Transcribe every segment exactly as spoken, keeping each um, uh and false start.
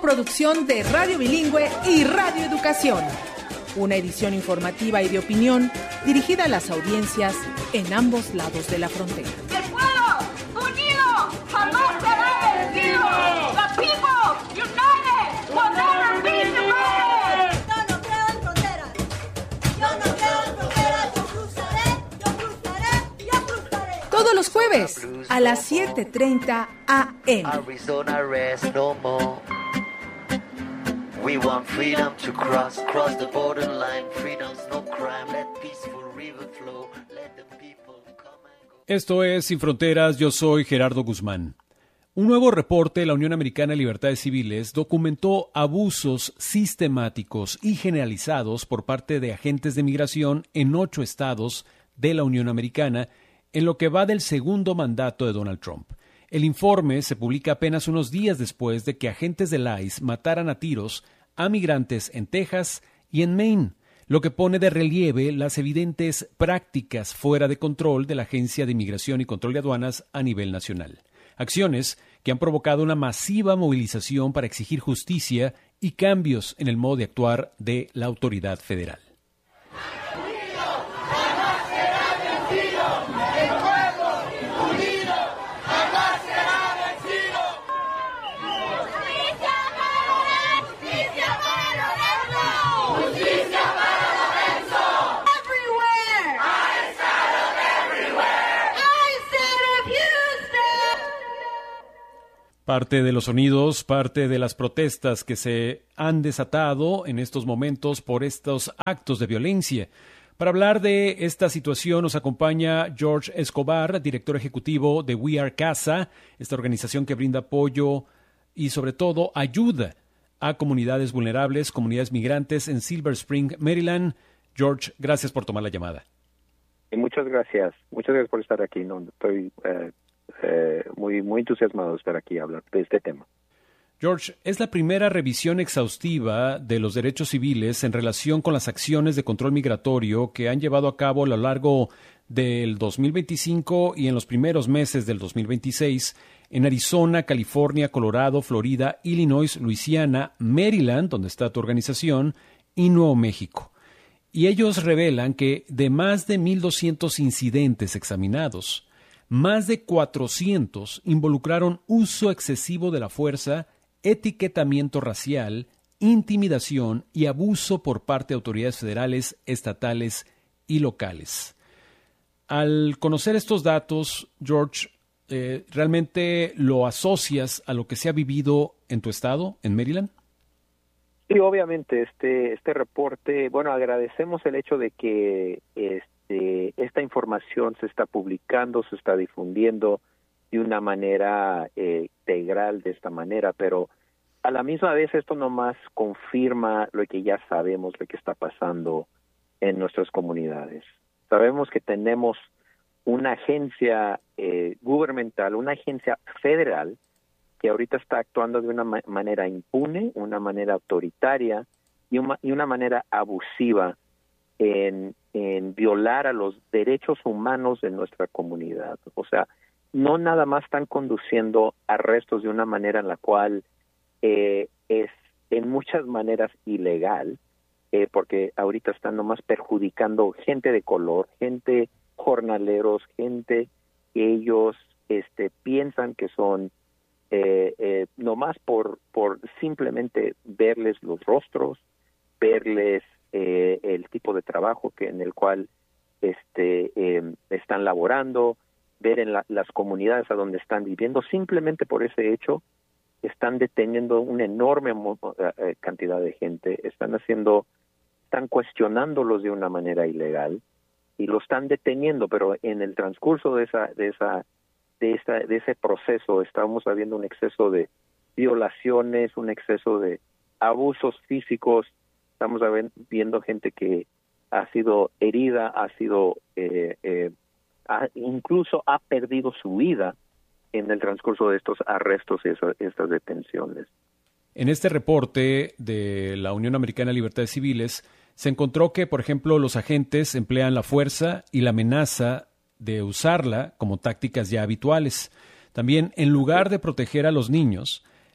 coproducción de Radio Bilingüe y Radio Educación. Una edición informativa y de opinión dirigida a las audiencias en ambos lados de la frontera. ¡El pueblo unido jamás será vencido! ¡The people united will never be divided! Yo no creo en fronteras. Yo no creo en fronteras. Yo cruzaré, yo cruzaré, yo cruzaré. Todos los jueves a las siete treinta a eme. Arizona rest no more. We want freedom to cross, cross the borderline. Freedom's no crime. Let peaceful river flow. Let the people come and go. Esto es Sin Fronteras, yo soy Gerardo Guzmán. Un nuevo reporte de la Unión Americana de Libertades Civiles documentó abusos sistemáticos y generalizados por parte de agentes de migración en ocho estados de la Unión Americana en lo que va del segundo mandato de Donald Trump. El informe se publica apenas unos días después de que agentes del I C E mataran a tiros a migrantes en Texas y en Maine, lo que pone de relieve las evidentes prácticas fuera de control de la Agencia de Inmigración y Control de Aduanas a nivel nacional. Acciones que han provocado una masiva movilización para exigir justicia y cambios en el modo de actuar de la autoridad federal. Parte de los sonidos, parte de las protestas que se han desatado en estos momentos por estos actos de violencia. Para hablar de esta situación nos acompaña George Escobar, director ejecutivo de We Are Casa, esta organización que brinda apoyo y sobre todo ayuda a comunidades vulnerables, comunidades migrantes en Silver Spring, Maryland. George, gracias por tomar la llamada. Y muchas gracias, muchas gracias por estar aquí. No, estoy eh, eh, muy, muy entusiasmado de estar aquí a hablar de este tema. George, es la primera revisión exhaustiva de los derechos civiles en relación con las acciones de control migratorio que han llevado a cabo a lo largo del dos mil veinticinco y en los primeros meses del dos mil veintiséis en Arizona, California, Colorado, Florida, Illinois, Luisiana, Maryland, donde está tu organización, y Nuevo México. Y ellos revelan que de más de mil doscientos incidentes examinados, más de cuatrocientos involucraron uso excesivo de la fuerza, etiquetamiento racial, intimidación y abuso por parte de autoridades federales, estatales y locales. Al conocer estos datos, George, eh, ¿realmente lo asocias a lo que se ha vivido en tu estado, en Maryland? Sí, obviamente, este, este reporte, bueno, agradecemos el hecho de que este, esta información se está publicando, se está difundiendo de una manera eh, integral de esta manera, pero a la misma vez esto nomás confirma lo que ya sabemos, lo que está pasando en nuestras comunidades. Sabemos que tenemos una agencia eh, gubernamental, una agencia federal, que ahorita está actuando de una ma- manera impune, una manera autoritaria y una, y una manera abusiva en, en violar a los derechos humanos de nuestra comunidad. O sea, no nada más están conduciendo arrestos de una manera en la cual eh, es en muchas maneras ilegal, eh, porque ahorita están nomás perjudicando gente de color, gente jornaleros, gente que ellos este, piensan que son Eh, eh, nomás por por simplemente verles los rostros, verles eh, el tipo de trabajo que en el cual este eh, están laborando, ver en la, las comunidades a donde están viviendo, simplemente por ese hecho están deteniendo una enorme mo- eh, cantidad de gente, están haciendo, están cuestionándolos de una manera ilegal y lo están deteniendo, pero en el transcurso de esa de esa De, esta, de ese proceso estamos habiendo un exceso de violaciones, un exceso de abusos físicos, estamos viendo gente que ha sido herida, ha sido eh, eh, ha, incluso ha perdido su vida en el transcurso de estos arrestos y eso, estas detenciones. En este reporte de la Unión Americana de Libertades Civiles se encontró que, por ejemplo, los agentes emplean la fuerza y la amenaza de usarla como tácticas ya habituales. También, en lugar de proteger a los niños,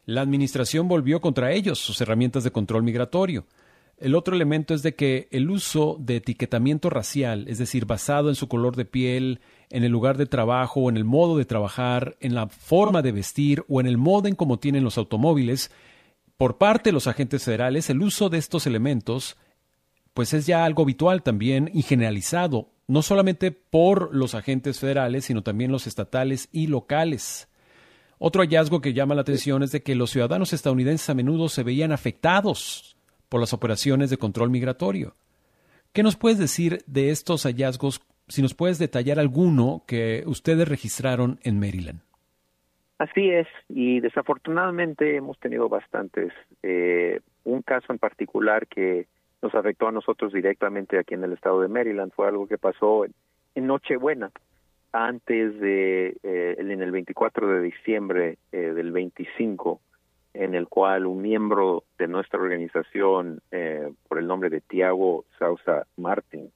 la administración volvió contra ellos sus herramientas de control migratorio. El otro elemento es de que el uso de etiquetamiento racial, es decir, basado en su color de piel, en el lugar de trabajo, o en el modo de trabajar, en la forma de vestir o en el modo en cómo tienen los automóviles, por parte de los agentes federales, el uso de estos elementos pues es ya algo habitual también y generalizado, no solamente por los agentes federales, sino también los estatales y locales. Otro hallazgo que llama la atención es de que los ciudadanos estadounidenses a menudo se veían afectados por las operaciones de control migratorio. ¿Qué nos puedes decir de estos hallazgos, si nos puedes detallar alguno que ustedes registraron en Maryland? Así es, y desafortunadamente hemos tenido bastantes. Eh, un caso en particular que nos afectó a nosotros directamente aquí en el estado de Maryland fue algo que pasó en, en Nochebuena, antes de, eh, en el veinticuatro de diciembre eh, del veinticinco, en el cual un miembro de nuestra organización, eh, por el nombre de Tiago Sousa Martin,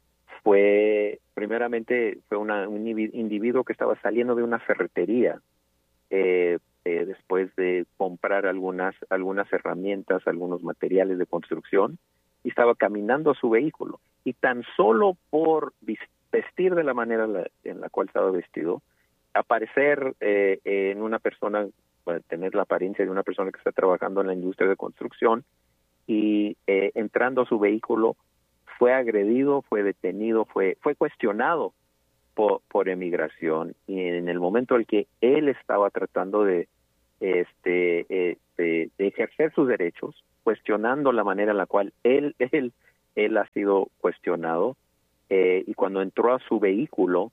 fue, primeramente, fue una, un individuo que estaba saliendo de una ferretería eh, eh, después de comprar algunas, algunas herramientas, algunos materiales de construcción, y estaba caminando a su vehículo. Y tan solo por vestir de la manera en la cual estaba vestido, aparecer eh, en una persona, tener la apariencia de una persona que está trabajando en la industria de construcción, y eh, entrando a su vehículo, fue agredido, fue detenido, fue fue cuestionado por, por emigración, y en el momento en que él estaba tratando de este eh, de, de ejercer sus derechos, cuestionando la manera en la cual él él él ha sido cuestionado, eh, y cuando entró a su vehículo,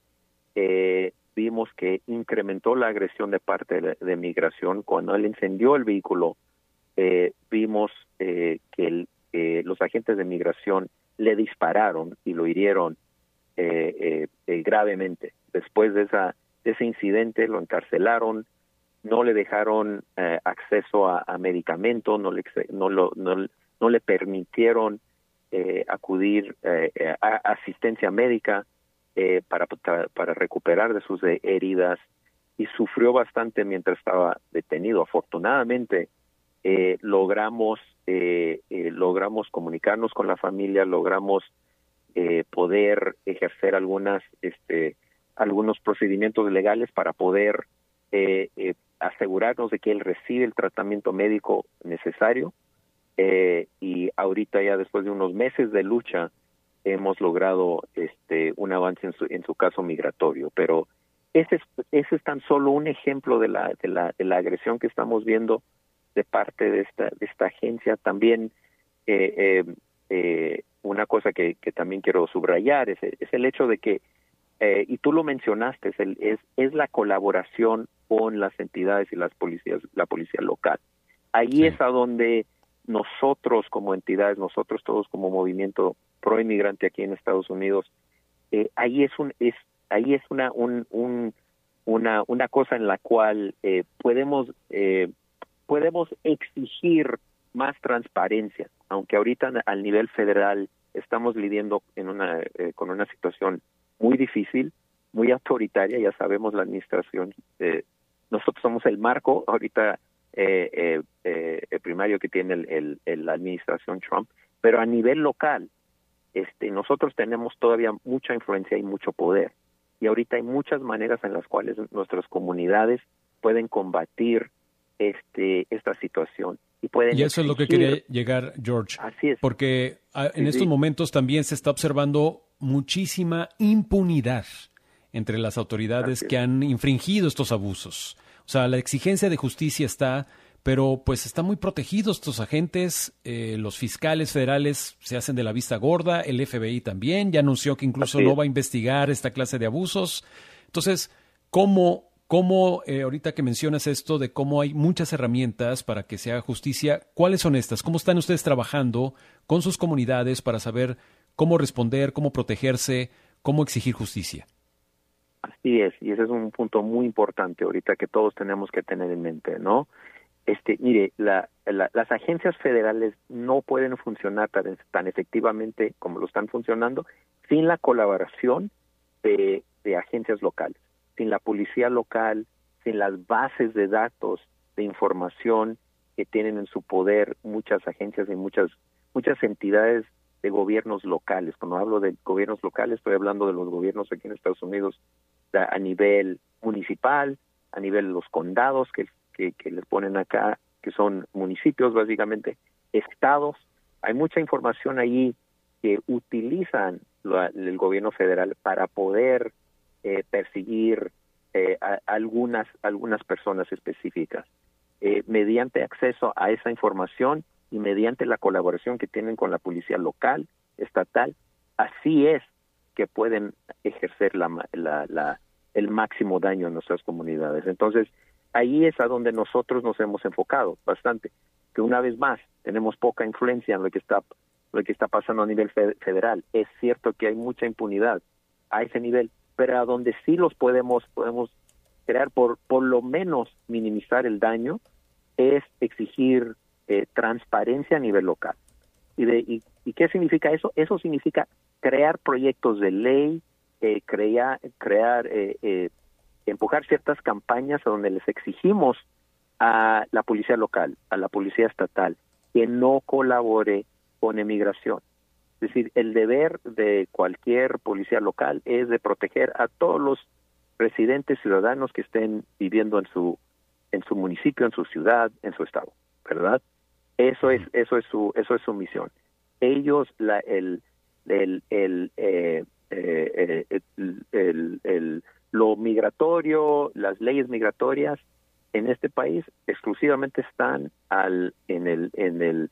eh, vimos que incrementó la agresión de parte de, de migración. Cuando él encendió el vehículo, eh, vimos eh, que el, eh, los agentes de migración le dispararon y lo hirieron eh, eh, eh, gravemente. Después de, esa, de ese incidente lo encarcelaron, no le dejaron eh, acceso a, a medicamentos, no le, no, lo, no, no le permitieron eh, acudir eh, a asistencia médica eh, para, para recuperar de sus heridas, y sufrió bastante mientras estaba detenido. Afortunadamente, eh, logramos eh, eh, logramos comunicarnos con la familia, logramos eh, poder ejercer algunas este algunos procedimientos legales para poder eh, eh, asegurarnos de que él recibe el tratamiento médico necesario, eh, y ahorita, ya después de unos meses de lucha, hemos logrado este un avance en su, en su caso migratorio. Pero ese es, ese es tan solo un ejemplo de la, de la de la agresión que estamos viendo de parte de esta de esta agencia. También eh, eh, eh, una cosa que, que también quiero subrayar es, es el hecho de que, eh, y tú lo mencionaste, es, el, es es la colaboración con las entidades y las policías, la policía local. Ahí sí. Es a donde nosotros como entidades, nosotros todos como movimiento pro inmigrante aquí en Estados Unidos, eh, ahí es un es ahí es una un, un una una cosa en la cual eh, podemos eh, podemos exigir más transparencia, aunque ahorita al nivel federal estamos lidiando en una eh, con una situación muy difícil, muy autoritaria. Ya sabemos, la administración, eh, nosotros somos el marco ahorita eh, eh, eh, el primario que tiene el, el, el, la administración Trump, pero a nivel local este nosotros tenemos todavía mucha influencia y mucho poder, y ahorita hay muchas maneras en las cuales nuestras comunidades pueden combatir este esta situación y pueden y eso exigir. Es lo que quería llegar, George. Así es, porque a, en sí, estos sí. momentos también se está observando muchísima impunidad entre las autoridades que han infringido estos abusos. O sea, la exigencia de justicia está, pero pues están muy protegidos estos agentes. Eh, los fiscales federales se hacen de la vista gorda, el F B I también ya anunció que incluso no va a investigar esta clase de abusos. Entonces, ¿cómo, cómo eh, ahorita que mencionas esto de cómo hay muchas herramientas para que se haga justicia, cuáles son estas? ¿Cómo están ustedes trabajando con sus comunidades para saber cómo responder, cómo protegerse, cómo exigir justicia? Así es, y ese es un punto muy importante ahorita que todos tenemos que tener en mente, ¿no? Este, mire, la, la, las agencias federales no pueden funcionar tan, tan efectivamente como lo están funcionando sin la colaboración de, de agencias locales, sin la policía local, sin las bases de datos de información que tienen en su poder muchas agencias y muchas muchas entidades de gobiernos locales. Cuando hablo de gobiernos locales, estoy hablando de los gobiernos aquí en Estados Unidos a, a nivel municipal, a nivel de los condados que, que, que les ponen acá, que son municipios básicamente, estados. Hay mucha información ahí que utilizan la, el gobierno federal para poder eh, perseguir eh, a, algunas algunas personas específicas. Eh, mediante acceso a esa información y mediante la colaboración que tienen con la policía local, estatal, así es que pueden ejercer la, la, la, el máximo daño en nuestras comunidades. Entonces, ahí es a donde nosotros nos hemos enfocado bastante, que una vez más tenemos poca influencia en lo que está, lo que está pasando a nivel federal. Es cierto que hay mucha impunidad a ese nivel, pero a donde sí los podemos podemos crear, por, por lo menos minimizar el daño, es exigir eh, transparencia a nivel local. ¿Y, de, y, ¿Y qué significa eso? Eso significa crear proyectos de ley, eh, crear, crear eh, eh, empujar ciertas campañas a donde les exigimos a la policía local, a la policía estatal, que no colabore con emigración. Es decir, el deber de cualquier policía local es de proteger a todos los residentes ciudadanos que estén viviendo en su en su municipio, en su ciudad, en su estado, ¿verdad? Eso es eso es su eso es su misión. Ellos la el el el eh, eh, eh, el, el, el lo migratorio, las leyes migratorias en este país exclusivamente están al en el en el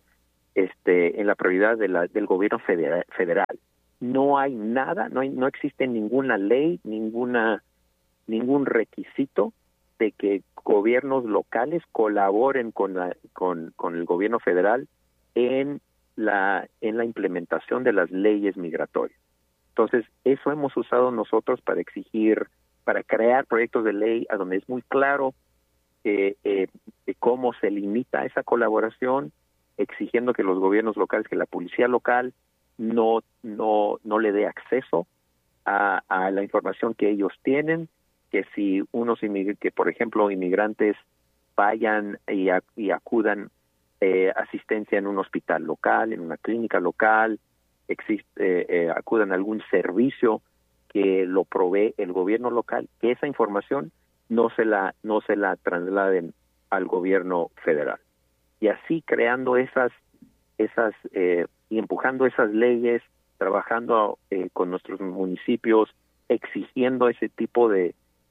este en la prioridad de la, del gobierno federal, federal. No hay nada, no hay, no existe ninguna ley, ninguna ningún requisito de que gobiernos locales colaboren con la con, con el gobierno federal en la en la implementación de las leyes migratorias. Entonces, eso hemos usado nosotros para exigir, para crear proyectos de ley a donde es muy claro eh, eh, cómo se limita esa colaboración, exigiendo que los gobiernos locales, que la policía local no no no le dé acceso a, a la información que ellos tienen, que si unos inmigrantes, que por ejemplo inmigrantes vayan y, a, y acudan eh, asistencia en un hospital local, en una clínica local, existe, eh, eh, acudan a algún servicio que lo provee el gobierno local, que esa información no se la no se la trasladen al gobierno federal. Y así creando esas esas eh, y empujando esas leyes, trabajando eh, con nuestros municipios, exigiendo ese tipo de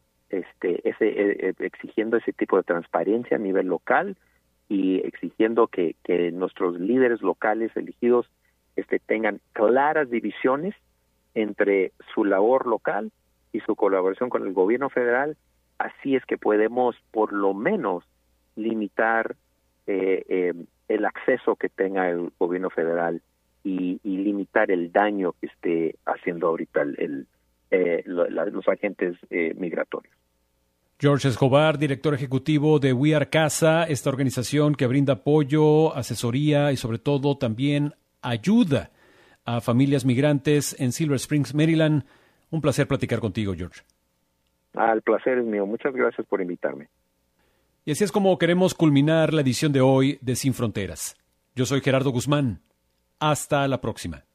este ese eh, exigiendo ese tipo de transparencia a nivel local y exigiendo que que nuestros líderes locales elegidos este tengan claras divisiones entre su labor local y su colaboración con el gobierno federal. Así es que podemos por lo menos limitar eh, eh, el acceso que tenga el gobierno federal y, y limitar el daño que esté haciendo ahorita el, el, eh, lo, la, los agentes eh, migratorios. George Escobar, director ejecutivo de We Are Casa, esta organización que brinda apoyo, asesoría y sobre todo también ayuda a familias migrantes en Silver Springs, Maryland. Un placer platicar contigo, George. Ah, el placer es mío. Muchas gracias por invitarme. Y así es como queremos culminar la edición de hoy de Sin Fronteras. Yo soy Gerardo Guzmán. Hasta la próxima.